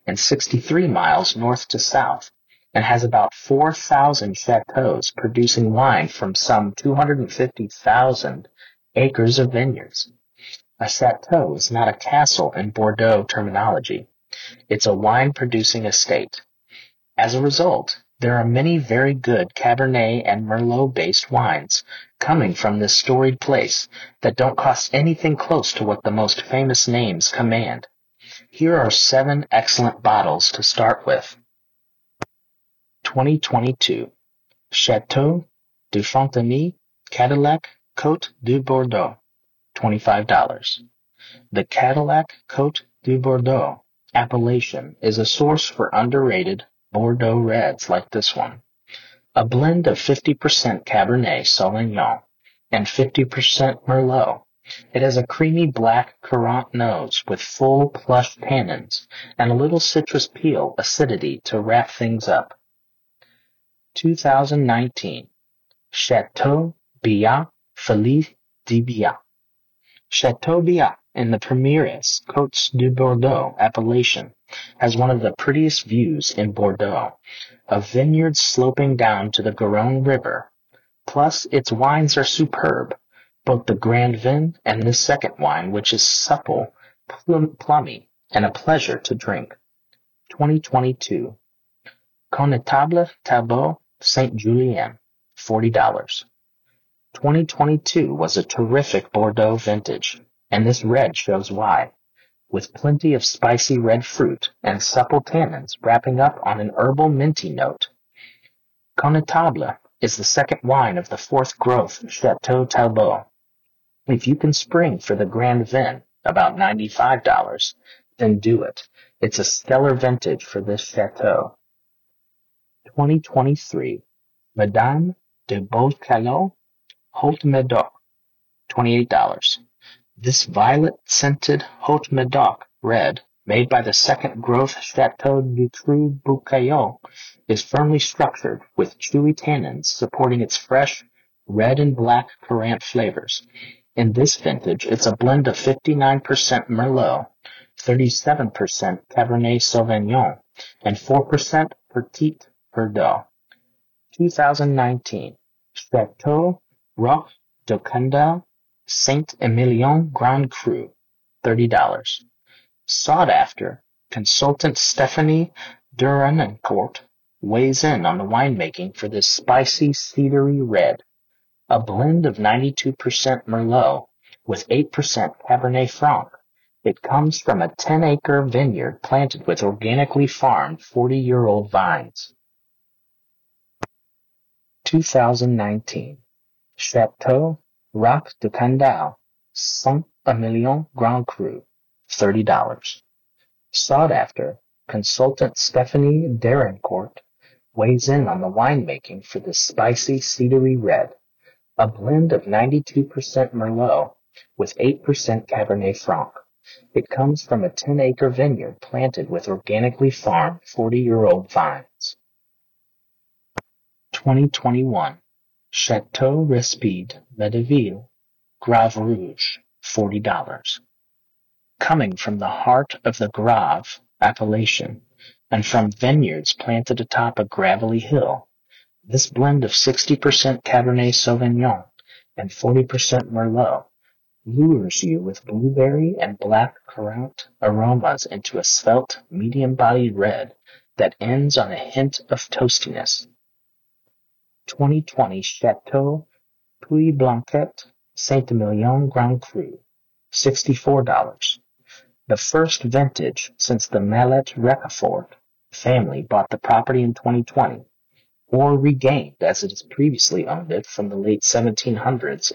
and 63 miles north to south, and has about 4,000 chateaus producing wine from some 250,000 acres of vineyards. A chateau is not a castle in Bordeaux terminology. It's a wine-producing estate. As a result, there are many very good Cabernet and Merlot-based wines coming from this storied place that don't cost anything close to what the most famous names command. Here are 7 excellent bottles to start with. 2022 Chateau de Fontenay Cadillac Côte du Bordeaux, $25. The Cadillac Côte du Bordeaux appellation is a source for underrated Bordeaux reds like this one. A blend of 50% Cabernet Sauvignon and 50% Merlot. It has a creamy black currant nose with full plush tannins and a little citrus peel acidity to wrap things up. 2019 Chateau Biat Philippe de Biat. Chateau Biat in the Premier's Côtes du Bordeaux appellation has one of the prettiest views in Bordeaux, of vineyards sloping down to the Garonne River. Plus, its wines are superb, both the Grand Vin and this second wine, which is supple, plummy, and a pleasure to drink. 2022 Connetable Tabot Saint Julien, $40. 2022 was a terrific Bordeaux vintage, and this red shows why, with plenty of spicy red fruit and supple tannins wrapping up on an herbal minty note. Connetable is the second wine of the fourth growth Chateau Talbot. If you can spring for the Grand Vin, about $95, then do it. It's a stellar vintage for this chateau. 2023 Madame de Beaucalot Haute Medoc, $28. This violet-scented Haute Medoc red, made by the second growth Chateau du Cru Beaucalot, is firmly structured with chewy tannins supporting its fresh red and black currant flavors. In this vintage, it's a blend of 59% Merlot, 37% Cabernet Sauvignon, and 4% Petit Verdot. 2019 Chateau Roch de Candel Saint-Emilion Grand Cru, $30. Sought after, consultant Stephanie Durancourt weighs in on the winemaking for this spicy cedary red, a blend of 92% Merlot with 8% Cabernet Franc. It comes from a 10-acre vineyard planted with organically farmed 40-year-old vines. 2019 Chateau Roch de Candel Saint-Emilion Grand Cru, $30. Sought after, consultant Stephanie Durancourt weighs in on the winemaking for this spicy cedary red, a blend of 92% Merlot with 8% Cabernet Franc. It comes from a 10-acre vineyard planted with organically farmed 40-year-old vines. 2021 Chateau Respide Medeville Grave Rouge, $40. Coming from the heart of the Grave appellation and from vineyards planted atop a gravelly hill, this blend of 60% Cabernet Sauvignon and 40% Merlot lures you with blueberry and black currant aromas into a svelte, medium-bodied red that ends on a hint of toastiness. 2020 Chateau Puy Blanquet Saint-Emilion Grand Cru, $64. The first vintage since the Mallet Rocafort family bought the property in 2020, or regained as it has previously owned it from the late 1700s